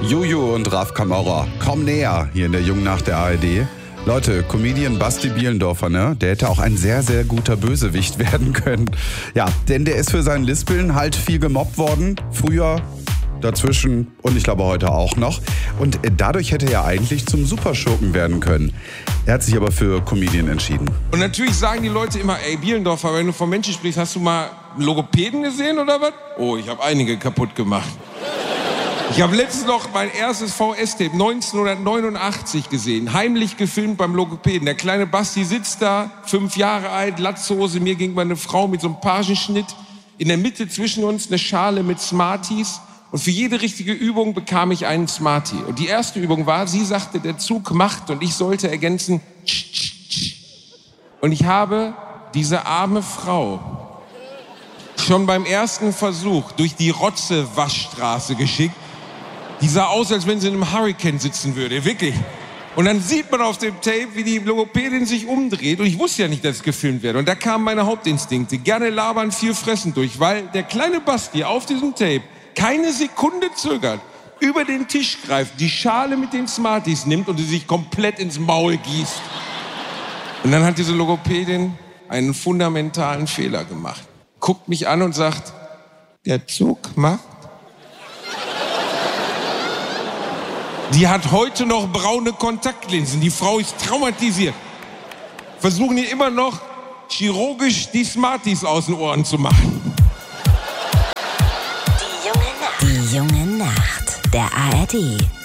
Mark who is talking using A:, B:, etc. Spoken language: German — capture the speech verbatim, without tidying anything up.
A: Juju und Raf Kamora, komm näher hier in der Jungen Nacht der A R D. Leute, Comedian Basti Bielendorfer, ne? Der hätte auch ein sehr, sehr guter Bösewicht werden können. Ja, denn der ist für sein Lispeln halt viel gemobbt worden. Früher, dazwischen und ich glaube heute auch noch. Und dadurch hätte er eigentlich zum Superschurken werden können. Er hat sich aber für Comedian entschieden.
B: Und natürlich sagen die Leute immer, ey Bielendorfer, wenn du von Menschen sprichst, hast du mal Logopäden gesehen oder was? Oh, ich habe einige kaputt gemacht. Ich habe letztens noch mein erstes V S-Tape neunzehnhundertneunundachtzig gesehen, heimlich gefilmt beim Logopäden. Der kleine Basti sitzt da, fünf Jahre alt, Latzhose, mir gegenüber eine Frau mit so einem Pagenschnitt. In der Mitte zwischen uns eine Schale mit Smarties. Und für jede richtige Übung bekam ich einen Smartie. Und die erste Übung war, sie sagte, der Zug macht und ich sollte ergänzen, tsch, tsch, tsch. Und ich habe diese arme Frau schon beim ersten Versuch durch die Rotze-Waschstraße geschickt. Die sah aus, als wenn sie in einem Hurricane sitzen würde, wirklich. Und dann sieht man auf dem Tape, wie die Logopädin sich umdreht. Und ich wusste ja nicht, dass es gefilmt werde. Und da kamen meine Hauptinstinkte. Gerne labern, viel fressen durch. Weil der kleine Basti auf diesem Tape keine Sekunde zögert, über den Tisch greift, die Schale mit den Smarties nimmt und sie sich komplett ins Maul gießt. Und dann hat diese Logopädin einen fundamentalen Fehler gemacht. Guckt mich an und sagt, der Zug macht. Die hat heute noch braune Kontaktlinsen. Die Frau ist traumatisiert. Versuchen ihr immer noch chirurgisch die Smarties aus den Ohren zu machen.
C: Die junge Nacht der A R D.